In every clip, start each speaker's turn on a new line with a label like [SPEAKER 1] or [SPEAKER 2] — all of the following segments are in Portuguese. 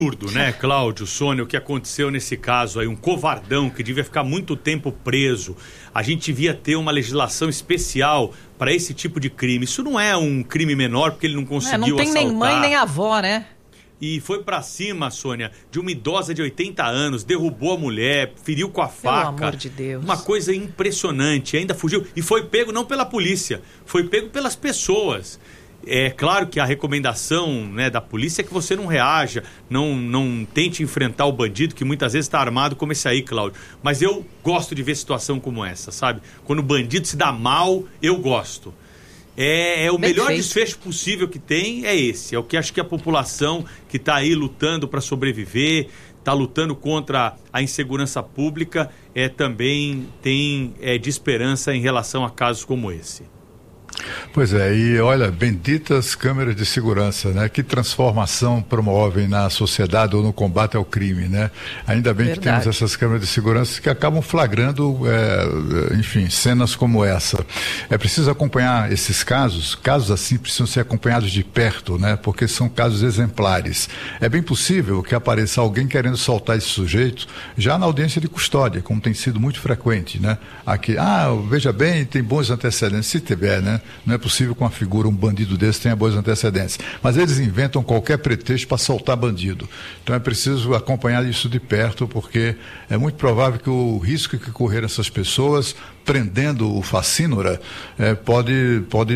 [SPEAKER 1] Absurdo, né, Cláudio, Sônia, o que aconteceu nesse caso aí, um covardão que devia ficar muito tempo preso. A gente devia ter uma legislação especial para esse tipo de crime. Isso não é um crime menor porque ele não conseguiu assaltar.
[SPEAKER 2] Não tem nem mãe nem avó, né?
[SPEAKER 1] E foi pra cima, Sônia, de uma idosa de 80 anos, derrubou a mulher, feriu com a faca.
[SPEAKER 2] Pelo amor de Deus.
[SPEAKER 1] Uma coisa impressionante, ainda fugiu. E foi pego não pela polícia, foi pego pelas pessoas. É claro que a recomendação, né, da polícia é que você não reaja, não tente enfrentar o bandido, que muitas vezes está armado como esse aí, Cláudio. Mas eu gosto de ver situação como essa, sabe? Quando o bandido se dá mal, eu gosto. É o melhor desfecho possível que tem, é esse. É o que acho que a população que está aí lutando para sobreviver, está lutando contra a insegurança pública, também tem de esperança em relação a casos como esse.
[SPEAKER 3] Pois é, e olha, benditas câmeras de segurança, né? Que transformação promovem na sociedade ou no combate ao crime, né? Ainda bem que temos essas câmeras de segurança que acabam flagrando, enfim, cenas como essa. É preciso acompanhar esses casos assim precisam ser acompanhados de perto, né? Porque são casos exemplares. É bem possível que apareça alguém querendo soltar esse sujeito já na audiência de custódia, como tem sido muito frequente, né? Aqui, veja bem, tem bons antecedentes, se tiver, né? Não é possível que uma figura, um bandido desse, tenha bons antecedentes. Mas eles inventam qualquer pretexto para soltar bandido. Então é preciso acompanhar isso de perto, porque é muito provável que o risco que correram essas pessoas, prendendo o facínora, pode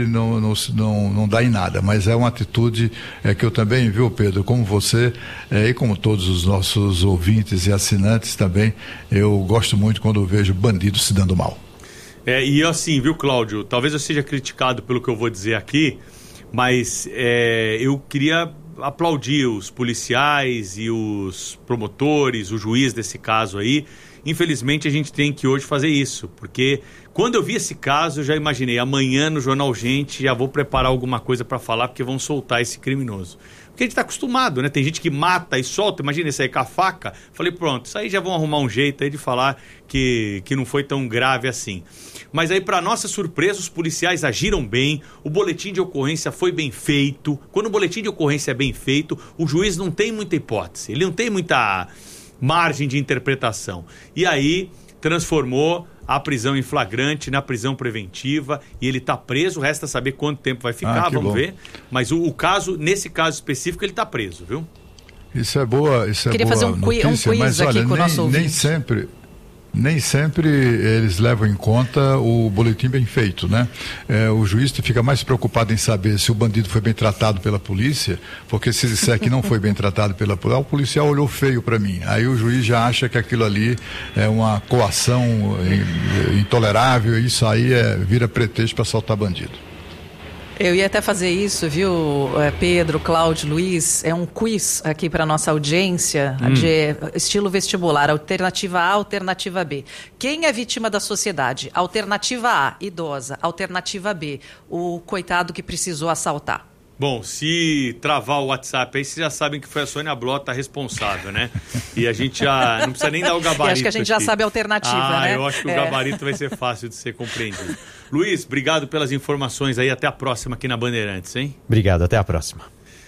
[SPEAKER 3] não dar em nada. Mas é uma atitude que eu também, viu, Pedro, como você e como todos os nossos ouvintes e assinantes também, eu gosto muito quando eu vejo bandido se dando mal.
[SPEAKER 1] E assim, viu, Cláudio, talvez eu seja criticado pelo que eu vou dizer aqui, mas eu queria aplaudir os policiais e os promotores, o juiz desse caso aí. Infelizmente a gente tem que hoje fazer isso, porque quando eu vi esse caso eu já imaginei, amanhã no Jornal Gente já vou preparar alguma coisa para falar, porque vão soltar esse criminoso. Porque a gente está acostumado, né? Tem gente que mata e solta, imagina isso aí com a faca. Falei, pronto, isso aí já vão arrumar um jeito aí de falar que não foi tão grave assim. Mas aí, para nossa surpresa, os policiais agiram bem, o boletim de ocorrência foi bem feito. Quando o boletim de ocorrência é bem feito, o juiz não tem muita hipótese, ele não tem muita margem de interpretação. E aí, transformou a prisão em flagrante na prisão preventiva e ele está preso, resta saber quanto tempo vai ficar, vamos ver. Mas nesse caso específico, ele está preso, viu?
[SPEAKER 3] Isso é boa,
[SPEAKER 2] Queria fazer um quiz
[SPEAKER 3] mas,
[SPEAKER 2] aqui
[SPEAKER 3] olha,
[SPEAKER 2] com o nosso ouvinte.
[SPEAKER 3] Nem sempre eles levam em conta o boletim bem feito, né? O juiz fica mais preocupado em saber se o bandido foi bem tratado pela polícia, porque se disser que não foi bem tratado pela polícia, o policial olhou feio para mim. Aí o juiz já acha que aquilo ali é uma coação intolerável, e isso aí vira pretexto para soltar bandido.
[SPEAKER 2] Eu ia até fazer isso, viu, Pedro, Cláudio, Luiz, é um quiz aqui para nossa audiência, de estilo vestibular, alternativa A, alternativa B. Quem é vítima da sociedade? Alternativa A, idosa. Alternativa B, o coitado que precisou assaltar.
[SPEAKER 1] Bom, se travar o WhatsApp aí, vocês já sabem que foi a Sônia Blota responsável, né? E a gente já não precisa nem dar o gabarito.
[SPEAKER 2] E acho que a gente já sabe a alternativa, né?
[SPEAKER 1] Eu acho que o gabarito vai ser fácil de ser compreendido. Luiz, obrigado pelas informações aí. Até a próxima aqui na Bandeirantes, hein?
[SPEAKER 4] Obrigado, até a próxima.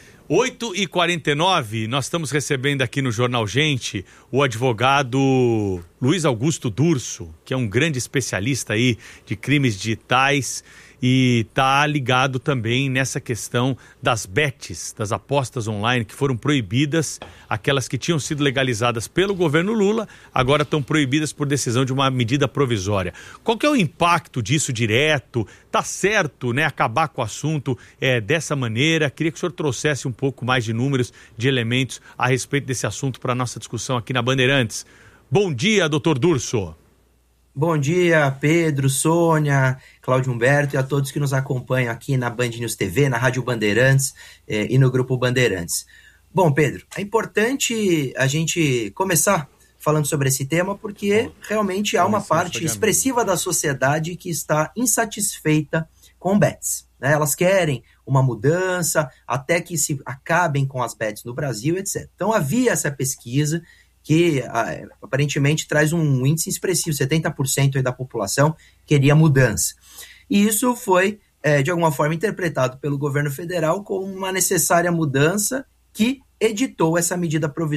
[SPEAKER 1] 8h49, nós estamos recebendo aqui no Jornal Gente o advogado Luiz Augusto Durso, que é um grande especialista aí de crimes digitais e está ligado também nessa questão das bets, das apostas online que foram proibidas, aquelas que tinham sido legalizadas pelo governo Lula, agora estão proibidas por decisão de uma medida provisória. Qual que é o impacto disso direto? Tá certo, né, acabar com o assunto dessa maneira? Queria que o senhor trouxesse um pouco mais de números, de elementos a respeito desse assunto para a nossa discussão aqui na Bandeirantes. Bom dia, doutor Durso.
[SPEAKER 5] Bom dia, Pedro, Sônia, Cláudio Humberto e a todos que nos acompanham aqui na Band News TV, na Rádio Bandeirantes e no Grupo Bandeirantes. Bom, Pedro, é importante a gente começar falando sobre esse tema porque realmente há uma parte expressiva da sociedade que está insatisfeita com bets, né? Elas querem uma mudança até que se acabem com as bets no Brasil, etc. Então havia essa pesquisa que aparentemente traz um índice expressivo, 70% da população queria mudança. E isso foi, de alguma forma, interpretado pelo governo federal como uma necessária mudança que editou essa medida provisória